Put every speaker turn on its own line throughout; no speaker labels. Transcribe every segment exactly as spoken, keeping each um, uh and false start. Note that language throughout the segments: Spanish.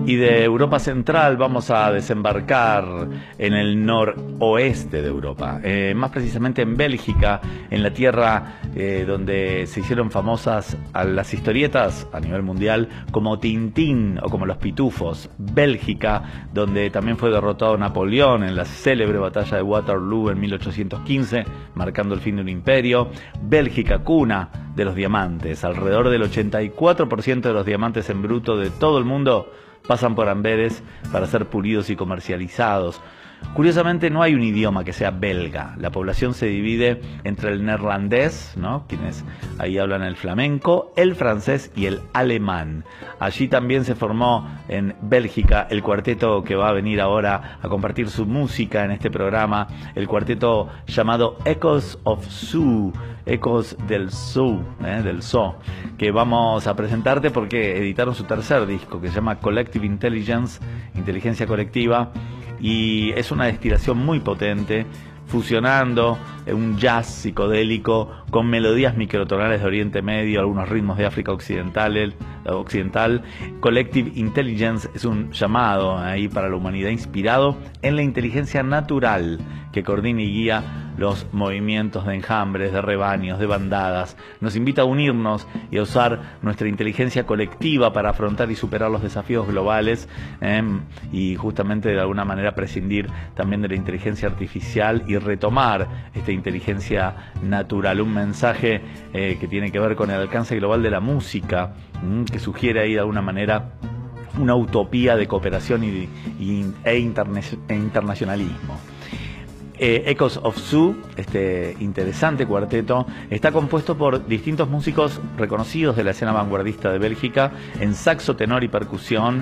Y de Europa Central vamos a desembarcar en el noroeste de Europa, eh, más precisamente en Bélgica, en la tierra eh, donde se hicieron famosas a las historietas a nivel mundial como Tintín o como Los Pitufos. Bélgica, donde también fue derrotado Napoleón en la célebre batalla de Waterloo en mil ochocientos quince, marcando el fin de un imperio. Bélgica, cuna de los diamantes. Alrededor del ochenta y cuatro por ciento de los diamantes en bruto de todo el mundo pasan por Amberes para ser pulidos y comercializados. Curiosamente no hay un idioma que sea belga. La población se divide entre el neerlandés, ¿no?, quienes ahí hablan el flamenco, el francés y el alemán. Allí también se formó en Bélgica el cuarteto que va a venir ahora a compartir su música en este programa, el cuarteto llamado Echoes of Zoo, Ecos del Zoo, ¿eh? del Zoo, que vamos a presentarte porque editaron su tercer disco que se llama Collective Intelligence, Inteligencia Colectiva, y es una destilación muy potente, fusionando un jazz psicodélico con melodías microtonales de Oriente Medio, algunos ritmos de África Occidental. occidental. Collective Intelligence es un llamado ahí para la humanidad inspirado en la inteligencia natural que coordina y guía los movimientos de enjambres, de rebaños, de bandadas. Nos invita a unirnos y a usar nuestra inteligencia colectiva para afrontar y superar los desafíos globales, eh, y justamente de alguna manera prescindir también de la inteligencia artificial y retomar esta inteligencia natural. Un mensaje eh, que tiene que ver con el alcance global de la música, mmm, que sugiere ahí de alguna manera una utopía de cooperación y, y, e, interne, e internacionalismo. Eh, Echoes of Zoo, este interesante cuarteto, está compuesto por distintos músicos reconocidos de la escena vanguardista de Bélgica. En saxo, tenor y percusión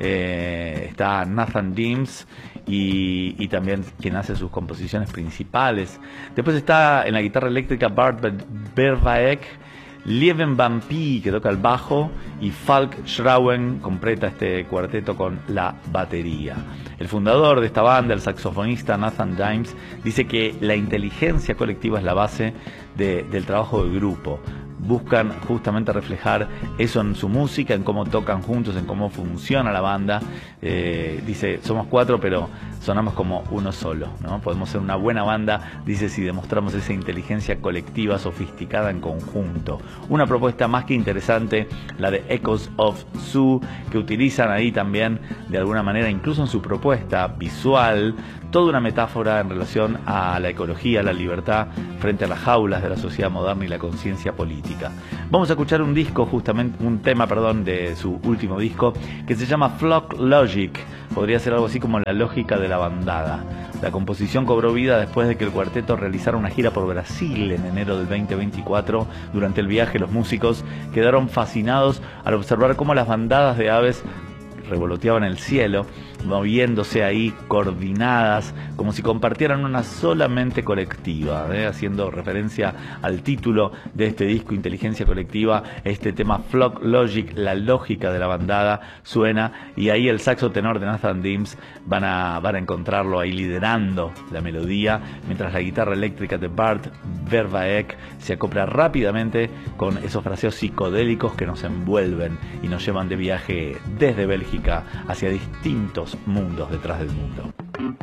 eh, está Nathan Deems, y, y también quien hace sus composiciones principales. Después está en la guitarra eléctrica Bart Vervaek, Lieven Van Pie, que toca el bajo, y Falk Schrauen completa este cuarteto con la batería. El fundador de esta banda, el saxofonista Nathan Dimes, dice que la inteligencia colectiva es la base de, del trabajo de grupo. Buscan justamente reflejar eso en su música, en cómo tocan juntos, en cómo funciona la banda. Eh, dice, somos cuatro, pero sonamos como uno solo, ¿no? Podemos ser una buena banda, dice, si demostramos esa inteligencia colectiva sofisticada en conjunto. Una propuesta más que interesante, la de Echoes of Zoo, que utilizan ahí también, de alguna manera, incluso en su propuesta visual, toda una metáfora en relación a la ecología, la libertad frente a las jaulas de la sociedad moderna y la conciencia política. Vamos a escuchar un disco, justamente un tema, perdón, de su último disco, que se llama Flock Logic. Podría ser algo así como la lógica de la bandada. La composición cobró vida después de que el cuarteto realizara una gira por Brasil en enero del veinte veinticuatro. Durante el viaje, los músicos quedaron fascinados al observar cómo las bandadas de aves revoloteaban el cielo, moviéndose ahí coordinadas, como si compartieran una sola mente colectiva, ¿eh? Haciendo referencia al título de este disco, Inteligencia Colectiva. Este tema Flock Logic, la lógica de la bandada, suena, y ahí el saxo tenor de Nathan Deems van a, van a encontrarlo ahí liderando la melodía, mientras la guitarra eléctrica de Bart Vervaek se acopla rápidamente con esos fraseos psicodélicos que nos envuelven y nos llevan de viaje desde Bélgica hacia distintos mundos detrás del mundo.